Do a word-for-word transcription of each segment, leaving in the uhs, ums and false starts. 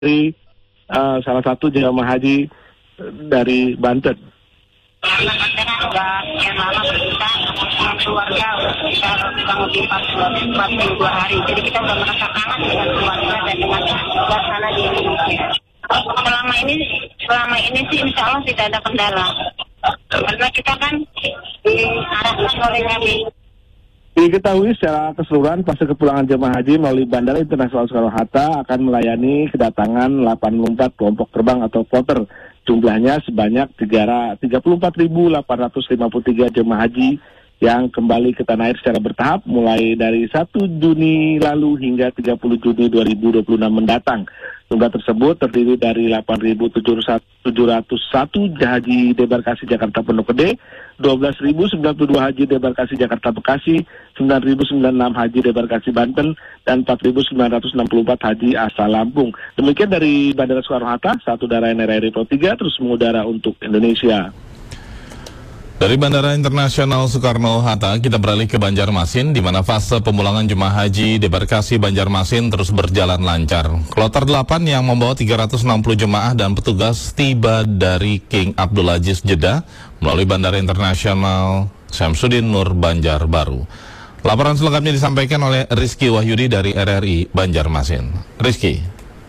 dari uh, salah satu jemaah haji dari Banten. Sudah sekian lama berpisah dengan keluarga, sekitar kurang lebih empat puluh dua hari. Jadi kita sudah merasa kangen dengan keluarga dan dengan suasana di Indonesia. Selama ini, selama ini sih insya Allah tidak ada kendala. Karena kita kan diarahkan oleh Nabi. Diketahui secara keseluruhan fase kepulangan jemaah haji melalui Bandara Internasional Soekarno-Hatta akan melayani kedatangan delapan puluh empat kelompok terbang atau kloter. Jumlahnya sebanyak tiga puluh empat ribu delapan ratus lima puluh tiga jemaah haji yang kembali ke tanah air secara bertahap mulai dari satu Juni lalu hingga tiga puluh Juni dua ribu dua puluh enam mendatang. Jumlah tersebut terdiri dari delapan ribu tujuh ratus satu haji debarkasi Jakarta Pondok Gede, dua belas ribu sembilan puluh dua haji debarkasi Jakarta Bekasi, sembilan ribu sembilan puluh enam haji debarkasi Banten, dan empat ribu sembilan ratus enam puluh empat haji asal Lampung. Demikian dari Bandara Soekarno-Hatta, satu udara N R I Pro tiga terus mengudara untuk Indonesia. Dari Bandara Internasional Soekarno-Hatta, kita beralih ke Banjarmasin, di mana fase pemulangan jemaah haji debarkasi Banjarmasin terus berjalan lancar. Kloter delapan yang membawa tiga ratus enam puluh jemaah dan petugas tiba dari King Abdulaziz Jeddah melalui Bandara Internasional Syamsuddin Nur Banjarbaru. Laporan selengkapnya disampaikan oleh Rizky Wahyudi dari R R I Banjarmasin. Rizky.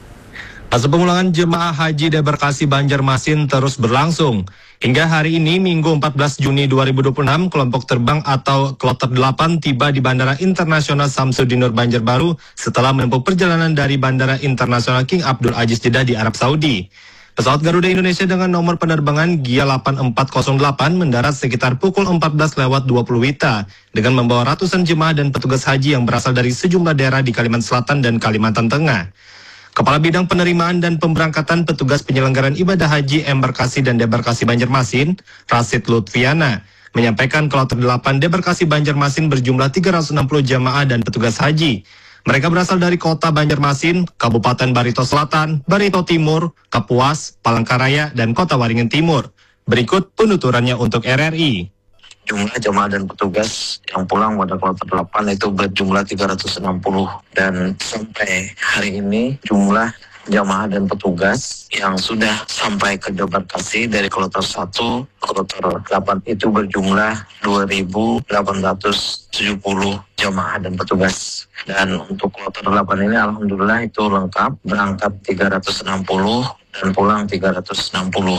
Fase pemulangan jemaah haji debarkasi Banjarmasin terus berlangsung. Hingga hari ini, Minggu empat belas Juni dua ribu dua puluh enam, kelompok terbang atau kloter delapan tiba di Bandara Internasional Syamsuddin Nur Banjarbaru setelah menempuh perjalanan dari Bandara Internasional King Abdul Aziz Jeddah di Arab Saudi. Pesawat Garuda Indonesia dengan nomor penerbangan G I A delapan empat nol delapan mendarat sekitar pukul empat belas lewat dua puluh W I B dengan membawa ratusan jemaah dan petugas haji yang berasal dari sejumlah daerah di Kalimantan Selatan dan Kalimantan Tengah. Kepala Bidang Penerimaan dan Pemberangkatan Petugas Penyelenggaraan Ibadah Haji Embarkasi dan Debarkasi Banjarmasin, Rasid Lutfiana, menyampaikan kloter delapan Debarkasi Banjarmasin berjumlah tiga ratus enam puluh jamaah dan petugas haji. Mereka berasal dari kota Banjarmasin, Kabupaten Barito Selatan, Barito Timur, Kapuas, Palangkaraya, dan kota Waringin Timur. Berikut penuturannya untuk R R I. Jumlah jemaah dan petugas yang pulang pada kloter delapan itu berjumlah tiga ratus enam puluh, dan sampai hari ini jumlah jemaah dan petugas yang sudah sampai ke debarkasi dari kloter satu ke kloter delapan itu berjumlah dua ribu delapan ratus tujuh puluh jemaah dan petugas. Dan untuk kloter delapan ini alhamdulillah itu lengkap, berangkat tiga ratus enam puluh dan pulang tiga ratus enam puluh.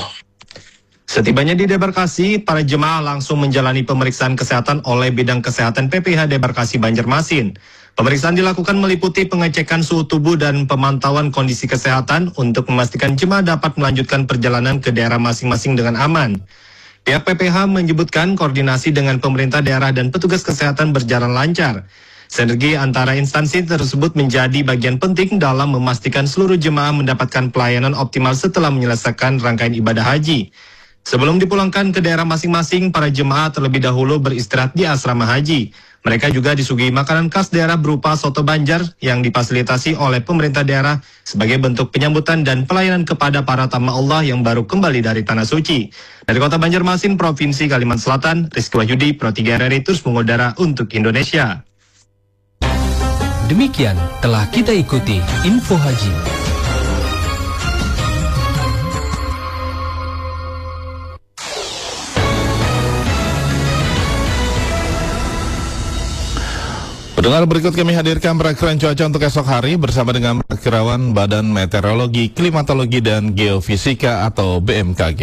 Setibanya di debarkasi, para jemaah langsung menjalani pemeriksaan kesehatan oleh Bidang Kesehatan P P H Debarkasi Banjarmasin. Pemeriksaan dilakukan meliputi pengecekan suhu tubuh dan pemantauan kondisi kesehatan untuk memastikan jemaah dapat melanjutkan perjalanan ke daerah masing-masing dengan aman. Pihak P P H menyebutkan koordinasi dengan pemerintah daerah dan petugas kesehatan berjalan lancar. Sinergi antara instansi tersebut menjadi bagian penting dalam memastikan seluruh jemaah mendapatkan pelayanan optimal setelah menyelesaikan rangkaian ibadah haji. Sebelum dipulangkan ke daerah masing-masing, para jemaah terlebih dahulu beristirahat di asrama haji. Mereka juga disuguhi makanan khas daerah berupa soto Banjar yang difasilitasi oleh pemerintah daerah sebagai bentuk penyambutan dan pelayanan kepada para tamu Allah yang baru kembali dari Tanah Suci. Dari Kota Banjarmasin, Provinsi Kalimantan Selatan, Rizky Wahyudi, Pro tiga R R I terus mengudara untuk Indonesia. Demikian telah kita ikuti Info Haji. Pendengar, berikut kami hadirkan perakiraan cuaca untuk esok hari bersama dengan perakirawan Badan Meteorologi, Klimatologi, dan Geofisika atau B M K G.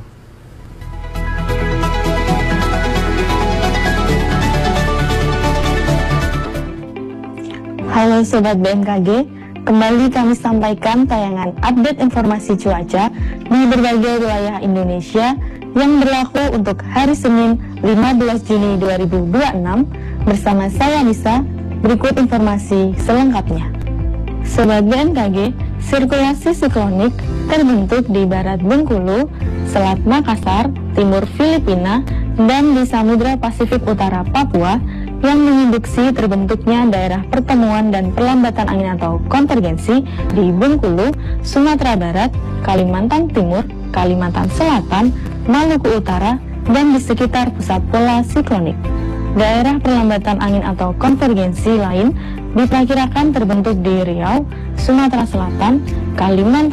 Halo Sobat B M K G, kembali kami sampaikan tayangan update informasi cuaca di berbagai wilayah Indonesia yang berlaku untuk hari Senin lima belas Juni dua ribu dua puluh enam bersama saya Nisa. Berikut informasi selengkapnya. Sobat B M K G, sirkulasi siklonik terbentuk di barat Bengkulu, Selat Makassar, timur Filipina, dan di Samudra Pasifik Utara Papua yang menginduksi terbentuknya daerah pertemuan dan perlambatan angin atau konvergensi di Bengkulu, Sumatera Barat, Kalimantan Timur, Kalimantan Selatan, Maluku Utara, dan di sekitar pusat pola siklonik. Daerah perlambatan angin atau konvergensi lain diperkirakan terbentuk di Riau, Sumatera Selatan, Kalimantan